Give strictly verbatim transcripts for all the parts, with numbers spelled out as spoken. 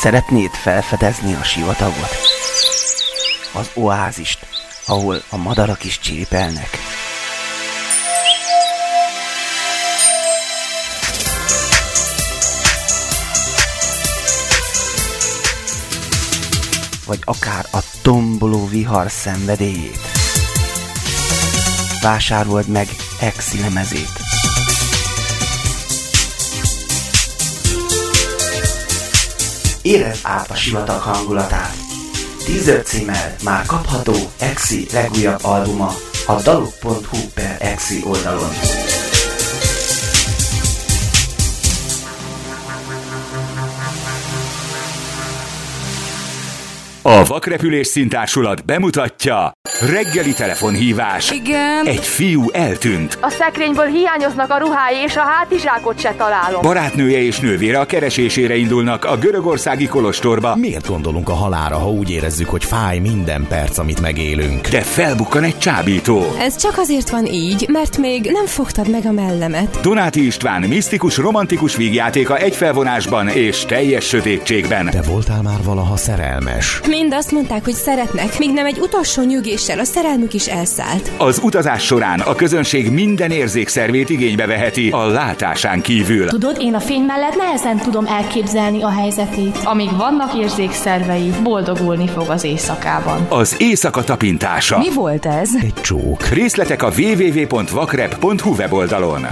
Szeretnéd felfedezni a sivatagot? Az oázist, ahol a madarak is csiripelnek? Vagy akár a tomboló vihar szenvedélyét? Vásárold meg Exi lemezét. Érezd át a sivatag hangulatát. Teaser címmel már kapható Exi legújabb albuma a dalok pont hu per Exi oldalon. A Vakrepülés Színtársulat bemutatja reggeli telefonhívás. Igen. Egy fiú eltűnt. A szekrényből hiányoznak a ruhái, és a hátizsákot se találom. Barátnője és nővére a keresésére indulnak a görögországi kolostorba. Miért gondolunk a halálra, ha úgy érezzük, hogy fáj minden perc, amit megélünk? De felbukkan egy csábító. Ez csak azért van így, mert még nem fogtad meg a mellemet. Donáti István misztikus, romantikus vígjátéka egy felvonásban és teljes sötétségben. Te voltál már valaha szerelmes? Mind azt mondták, hogy szeretnek, míg nem egy utolsó nyügéssel a szerelmük is elszállt. Az utazás során a közönség minden érzékszervét igénybe veheti a látásán kívül. Tudod, én a fény mellett nehezen tudom elképzelni a helyzetét. Amíg vannak érzékszervei, boldogulni fog az éjszakában. Az éjszaka tapintása. Mi volt ez? Egy csók. Részletek a double-u double-u double-u pont vakrep pont hu weboldalon.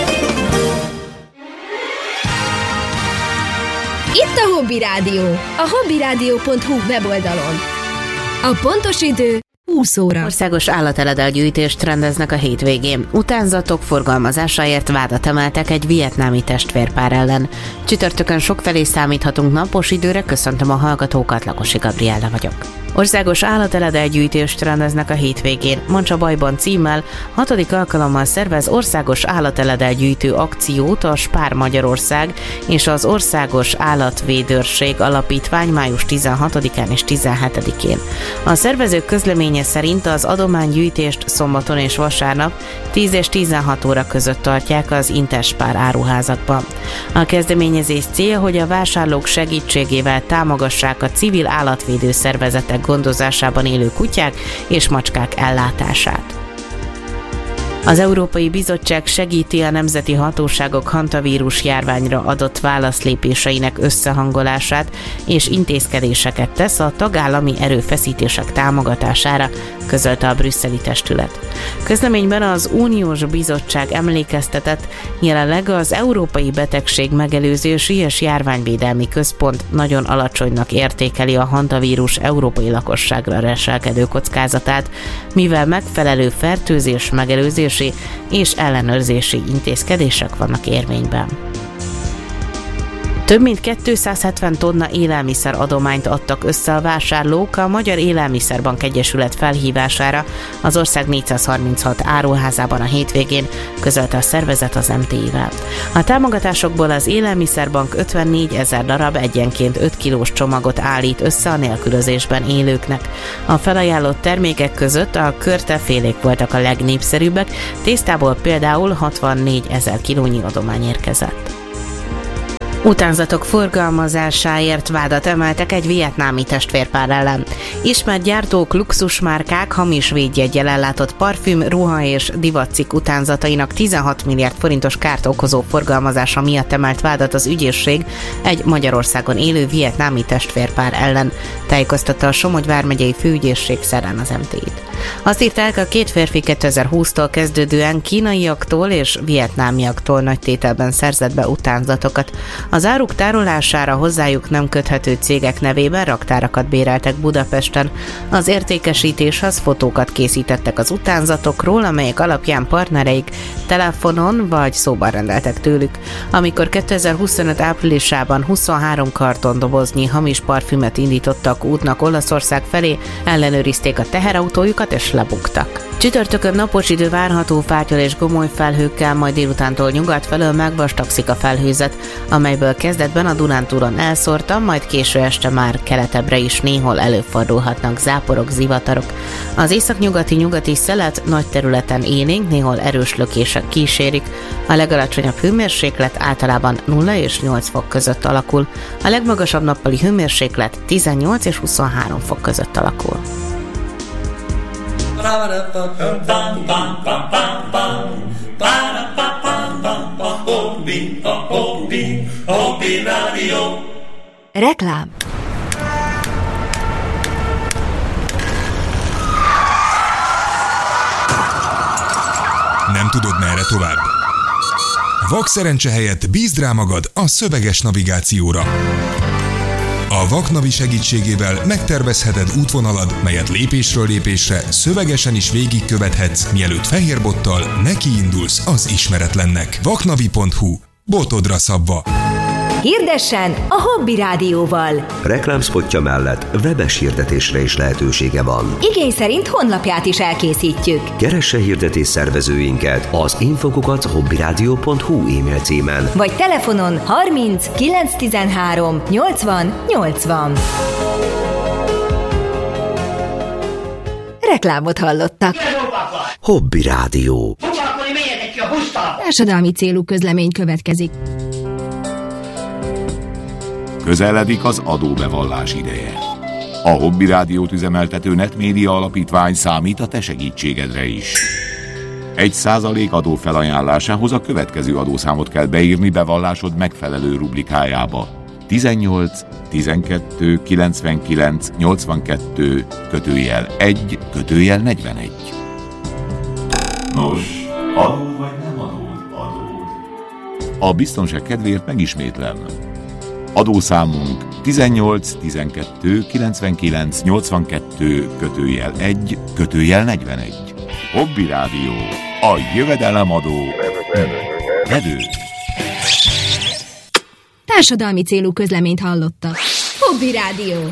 Itt a Hobby Rádió, a hobby rádió pont hu weboldalon. A pontos idő húsz óra. Országos állateledel-gyűjtést rendeznek a hétvégén. Utánzatok forgalmazásáért vádat emeltek egy vietnámi testvérpár ellen. Csütörtökön sokfelé számíthatunk napos időre, köszöntöm a hallgatókat, Lakosi Gabriella vagyok. Országos állateledel-gyűjtést rendeznek a hétvégén. Mancsabajban címmel hatodik alkalommal szervez országos állateledel-gyűjtő akciót a Spár Magyarország és az Országos Állatvédőrség Alapítvány május tizenhatodikán és tizenhetedikén. A szervezők közleménye szerint az adománygyűjtést szombaton és vasárnap tíz és tizenhat óra között tartják az Interspár áruházakban. A kezdeményezés célja, hogy a vásárlók segítségével támogassák a civil állatvédő szervezetek gondozásában élő kutyák és macskák ellátását. Az Európai Bizottság segíti a nemzeti hatóságok hantavírus járványra adott válaszlépéseinek összehangolását és intézkedéseket tesz a tagállami erőfeszítések támogatására, közölte a brüsszeli testület. Közleményben az Uniós Bizottság emlékeztetett, jelenleg az Európai Betegség Megelőzési és Járványvédelmi Központ nagyon alacsonynak értékeli a hantavírus európai lakosságra leselkedő kockázatát, mivel megfelelő fertőzés megelőzés és ellenőrzési intézkedések vannak érvényben. Több mint kétszázhetven tonna élelmiszer adományt adtak össze a vásárlók a Magyar Élelmiszerbank Egyesület felhívására az ország négyszázharminchat áruházában a hétvégén, közölte a szervezet az em té i-vel. A támogatásokból az Élelmiszerbank ötvennégyezer darab egyenként öt kilós csomagot állít össze a nélkülözésben élőknek. A felajánlott termékek között a körtefélék voltak a legnépszerűbbek, tésztából például hatvannégyezer kilónyi adomány érkezett. Utánzatok forgalmazásáért vádat emeltek egy vietnámi testvérpár ellen. Ismert gyártók, luxusmárkák hamis védjeggyel ellátott parfüm, ruha és divatcikk utánzatainak tizenhat milliárd forintos kárt okozó forgalmazása miatt emelt vádat az ügyészség egy Magyarországon élő vietnámi testvérpár ellen, tájékoztatta a Somogy vármegyei főügyészség szerdán az em té i-t. Azt írták, a két férfi kétezer-húsztól kezdődően kínaiaktól és vietnámiaktól nagy tételben szerzett be utánzatokat. Az áruk tárolására hozzájuk nem köthető cégek nevében raktárakat béreltek Budapesten. Az értékesítéshez fotókat készítettek az utánzatokról, amelyek alapján partnereik telefonon vagy szóban rendeltek tőlük. Amikor kétezer-huszonöt áprilisában huszonhárom kartondoboznyi hamis parfümet indítottak útnak Olaszország felé, ellenőrizték a teherautójukat és lebuktak. Csütörtökön napos idő várható, fátyol és gomoly felhőkkel, majd délutántól nyugat felől megvastagszik a felhőzet, amely esőből kezdetben a Dunántúron elszórtan, majd késő este már keletebbre is néhol előfordulhatnak záporok, zivatarok. Az északnyugati nyugati szelet nagy területen élénk, néhol erős lökések kísérik. A legalacsonyabb hőmérséklet általában nulla és nyolc fok között alakul. A legmagasabb nappali hőmérséklet tizennyolc és huszonhárom fok között alakul. Reklám. Nem tudod, merre tovább? Vak szerencse helyett bízd rá magad a szöveges navigációra. A Vaknavi segítségével megtervezheted útvonalad, melyet lépésről lépésre szövegesen is végigkövethetsz, mielőtt fehér bottal nekiindulsz az ismeretlennek. vaknavi pont hu. Botodra szabva. Hirdessen a Hobby Rádióval. Reklámspotja mellett webes hirdetésre is lehetősége van. Igény szerint honlapját is elkészítjük. Keresse hirdetés szervezőinket az infokukat hobbyradio pont hu e-mail címen. Vagy telefonon harminc kilenc tizenhárom nyolcvan nyolcvan. Reklámot hallottak. Hobby Rádió. Társadalmi célú közlemény következik. Közeledik az adóbevallás ideje. A Hobby Rádiót üzemeltető Netmédia Alapítvány számít a te segítségedre is. Egy százalék adó felajánlásához a következő adószámot kell beírni bevallásod megfelelő rubrikájába. tizennyolc tizenkettő kilencvenkilenc nyolcvankettő kötőjel egy kötőjel negyvenegy. Nos, adó vagy nem adó? Adó. A biztonság kedvéért megismétlem. Adószámunk tizennyolc tizenkettő kilencvenkilenc nyolcvankettő kötőjel egy kötőjel negyvenegy. Hobby Rádió, a jövedelemadó vedő. Társadalmi célú közleményt hallottak. Hobby Rádió.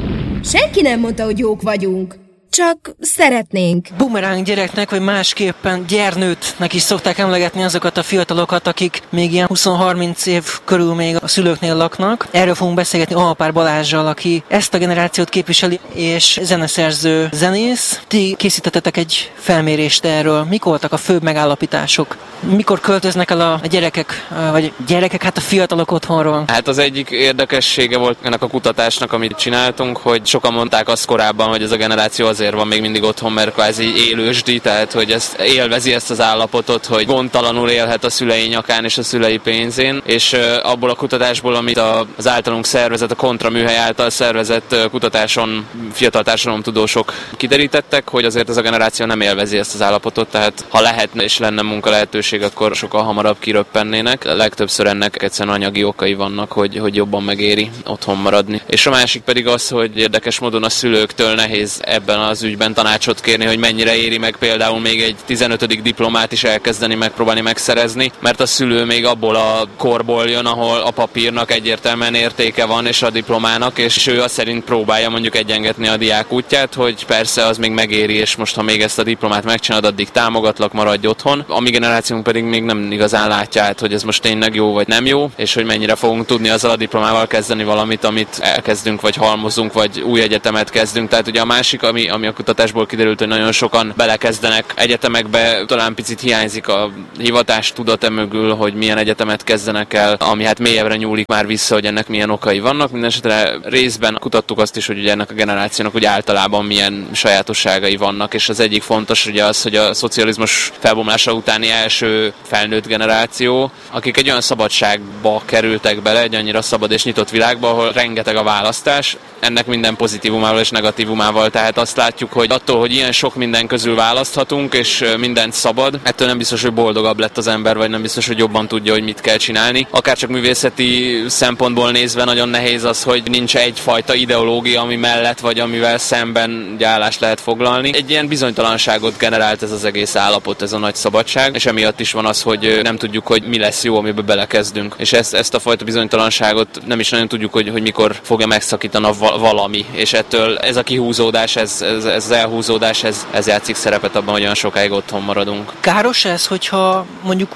Senki nem mondta, hogy jók vagyunk. Csak szeretnénk. Bumeráng gyereknek, vagy másképpen gyernőtnek is szokták emlegetni azokat a fiatalokat, akik még ilyen húsz-harminc év körül még a szülőknél laknak. Erről fogunk beszélgetni Alpár Balázssal, aki ezt a generációt képviseli, és zeneszerző zenész. Ti készítettetek egy felmérést erről. Mik voltak a főbb megállapítások? Mikor költöznek el a gyerekek, vagy gyerekek, hát a fiatalok otthonról? Hát az egyik érdekessége volt ennek a kutatásnak, amit csináltunk, hogy sokan mondták azt korábban, hogy ez a generáció azért van még mindig otthon, mert kvázi élősdi, tehát hogy ezt élvezi ezt az állapotot, hogy gondtalanul élhet a szülei nyakán és a szülei pénzén, és abból a kutatásból, amit az általunk szervezett, a Kontra műhely által szervezett kutatáson fiatal társadalomtudósok kiderítettek, hogy azért ez a generáció nem élvezi ezt az állapotot, tehát ha lehetne és lenne munka lehetőség, akkor sokkal hamarabb kiröppennének. Legtöbbször ennek egyszerűen anyagi okai vannak, hogy, hogy jobban megéri otthon maradni. És a másik pedig az, hogy érdekes módon a szülőktől nehéz ebben az ügyben tanácsot kérni, hogy mennyire éri meg például még egy tizenötödik diplomát is elkezdeni, megpróbálni megszerezni, mert a szülő még abból a korból jön, ahol a papírnak egyértelműen értéke van, és a diplomának, és ő azt szerint próbálja mondjuk egyengetni a diák útját, hogy persze az még megéri, és most ha még ezt a diplomát megcsinálod, addig támogatlak, maradj otthon. A mi generációnk pedig még nem igazán látja át, hogy ez most tényleg jó vagy nem jó, és hogy mennyire fogunk tudni azzal a diplomával kezdeni valamit, amit elkezdünk, vagy halmozunk, vagy új egyetemet kezdünk. Tehát ugye a másik, ami, ami a kutatásból kiderült, hogy nagyon sokan belekezdenek egyetemekbe, talán picit hiányzik a hivatás tudata mögül, hogy milyen egyetemet kezdenek el, ami hát mélyebbre nyúlik már vissza, hogy ennek milyen okai vannak. Mindenesetre részben kutattuk azt is, hogy ugye ennek a generációnak úgy általában milyen sajátosságai vannak, és az egyik fontos ugye az, hogy a szocializmus felbomlása utáni első felnőtt generáció, akik egy olyan szabadságba kerültek bele, egy annyira szabad és nyitott világba, ahol rengeteg a választás, ennek minden pozitívumával és negatívumával, tehát azt látjuk, hogy attól, hogy ilyen sok minden közül választhatunk, és mindent szabad, ettől nem biztos, hogy boldogabb lett az ember, vagy nem biztos, hogy jobban tudja, hogy mit kell csinálni. Akár csak művészeti szempontból nézve nagyon nehéz az, hogy nincs egyfajta ideológia, ami mellett, vagy amivel szemben állást lehet foglalni. Egy ilyen bizonytalanságot generált ez az egész állapot, ez a nagy szabadság, és emiatt is van az, hogy nem tudjuk, hogy mi lesz jó, amiben belekezdünk. És ezt, ezt a fajta bizonytalanságot nem is nagyon tudjuk, hogy, hogy mikor fogja megszakítani a valami, és ettől ez a kihúzódás, ez, ez, ez az elhúzódás, ez, ez játszik szerepet abban, hogy olyan sokáig otthon maradunk. Káros ez, hogyha mondjuk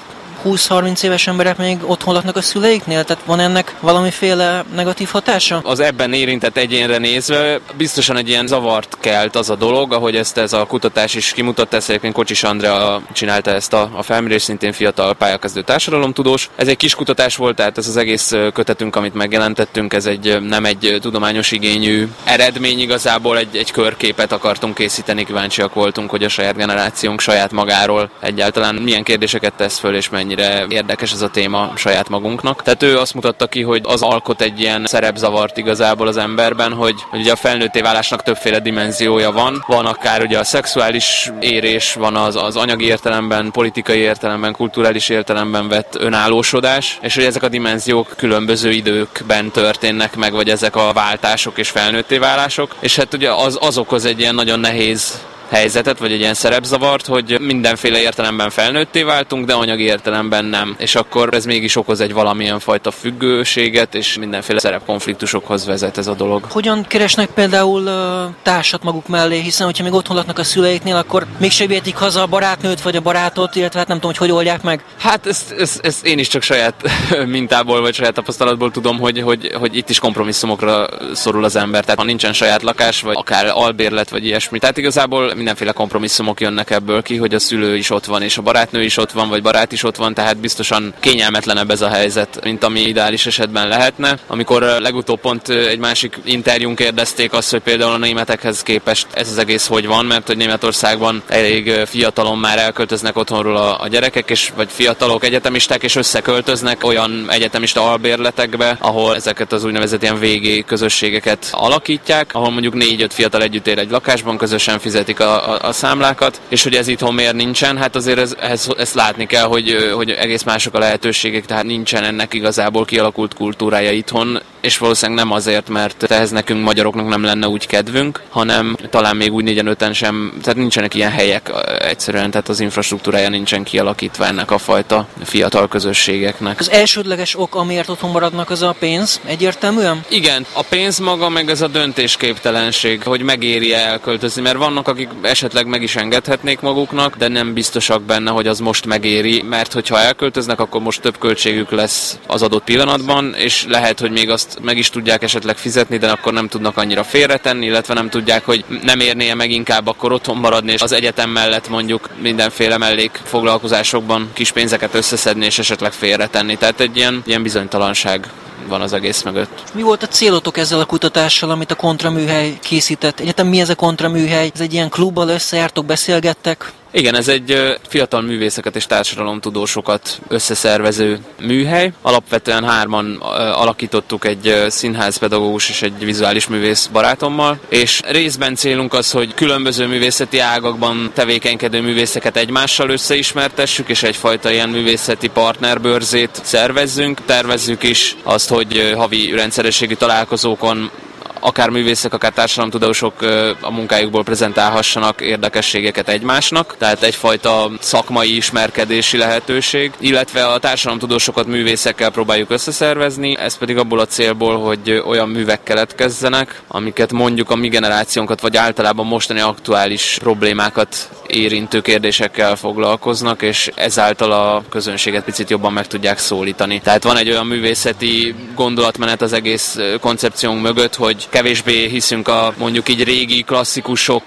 húsz-harminc éves emberek még otthon laknak a szüleiknél? Tehát van ennek valamiféle negatív hatása? Az ebben érintett egyénre nézve biztosan egy ilyen zavart kelt az a dolog, ahogy ezt ez a kutatás is kimutatta, ezt egyébként Kocsis Andrea csinálta ezt a, a felmérést, szintén fiatal pályakezdő társadalomtudós. Ez egy kis kutatás volt, tehát ez az egész kötetünk, amit megjelentettünk, ez egy nem egy tudományos igényű eredmény, igazából egy, egy körképet akartunk készíteni, kíváncsiak voltunk, hogy a saját generációnk saját magáról egyáltalán milyen kérdéseket tesz föl, és mennyire érdekes ez a téma saját magunknak. Tehát ő azt mutatta ki, hogy az alkot egy ilyen szerepzavart igazából az emberben, hogy, hogy ugye a felnőtté válásnak többféle dimenziója van. Van akár ugye a szexuális érés, van az, az anyagi értelemben, politikai értelemben, kulturális értelemben vett önállósodás, és hogy ezek a dimenziók különböző időkben történnek meg, vagy ezek a váltások és felnőtté válások, és hát ugye az, az okoz egy ilyen nagyon nehéz helyzetet, vagy egy ilyen szerepzavart, hogy mindenféle értelemben felnőtté váltunk, de anyagi értelemben nem. És akkor ez mégis okoz egy valamilyen fajta függőséget, és mindenféle szerepkonfliktusokhoz vezet ez a dolog. Hogyan keresnek például uh, társat maguk mellé, hiszen hogyha még otthon laknak a szüleiknél, akkor mégsem vihetik haza a barátnőt, vagy a barátot, illetve hát nem tudom, hogy hogy oldják meg. Hát ezt, ezt, ezt én is csak saját mintából, vagy saját tapasztalatból tudom, hogy, hogy, hogy itt is kompromisszumokra szorul az ember. Tehát ha nincsen saját lakás, vagy akár albérlet, vagy ilyesmi. Tehát igazából mindenféle kompromisszumok jönnek ebből ki, hogy a szülő is ott van, és a barátnő is ott van, vagy barát is ott van, tehát biztosan kényelmetlenebb ez a helyzet, mint ami ideális esetben lehetne. Amikor legutóbb pont egy másik interjún kérdezték azt, hogy például a németekhez képest ez az egész hogy van, mert hogy Németországban elég fiatalon már elköltöznek otthonról a, a gyerekek, és vagy fiatalok, egyetemisták, és összeköltöznek olyan egyetemista albérletekbe, ahol ezeket az úgynevezett ilyen vé gé közösségeket alakítják, ahol mondjuk négy-öt fiatal együtt él egy lakásban, közösen fizetik a A, a, a számlákat, és hogy ez itthon miért nincsen, hát azért ez, ez, ezt látni kell, hogy, hogy egész mások a lehetőségek, tehát nincsen ennek igazából kialakult kultúrája itthon, és valószínűleg nem azért, mert ehhez nekünk magyaroknak nem lenne úgy kedvünk, hanem talán még úgy négyen öten sem, tehát nincsenek ilyen helyek egyszerűen, tehát az infrastruktúrája nincsen kialakítva ennek a fajta fiatal közösségeknek. Az elsődleges ok, amiért otthon maradnak, az a pénz, egyértelműen? Igen, a pénz maga, meg ez a döntésképtelenség, hogy megéri elköltözni, mert vannak, akik esetleg meg is engedhetnék maguknak, de nem biztosak benne, hogy az most megéri, mert hogyha elköltöznek, akkor most több költségük lesz az adott pillanatban, és lehet, hogy még azt meg is tudják esetleg fizetni, de akkor nem tudnak annyira félretenni, illetve nem tudják, hogy nem érnie meg inkább akkor otthon maradni, és az egyetem mellett mondjuk mindenféle mellék foglalkozásokban kis pénzeket összeszedni, és esetleg félretenni. Tehát egy ilyen, ilyen bizonytalanság van az egész mögött. Mi volt a célotok ezzel a kutatással, amit a Kontraműhely készített? Egyetem mi ez a Kontraműhely? Ez egy ilyen klubbal összejártok, beszélgettek? Igen, ez egy fiatal művészeket és társadalomtudósokat összeszervező műhely. Alapvetően hárman alakítottuk, egy színházpedagógus és egy vizuális művész barátommal, és részben célunk az, hogy különböző művészeti ágakban tevékenykedő művészeket egymással összeismertessük, és egyfajta ilyen művészeti partnerbörzét szervezzünk. Tervezzük is azt, hogy havi rendszerességi találkozókon akár művészek, akár társadalomtudósok a munkájukból prezentálhassanak érdekességeket egymásnak, tehát egyfajta szakmai ismerkedési lehetőség, illetve a társadalomtudósokat művészekkel próbáljuk összeszervezni, ez pedig abból a célból, hogy olyan művek keletkezzenek, amiket mondjuk a mi generációnkat, vagy általában mostani aktuális problémákat érintő kérdésekkel foglalkoznak, és ezáltal a közönséget picit jobban meg tudják szólítani. Tehát van egy olyan művészeti gondolatmenet az egész koncepciónk mögött, hogy kevésbé hiszünk a mondjuk így régi klasszikusok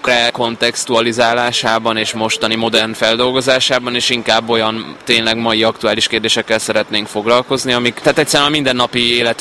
kontextualizálásában és mostani modern feldolgozásában, és inkább olyan tényleg mai aktuális kérdésekkel szeretnénk foglalkozni, amik tehát egyszerűen a mindennapi életünk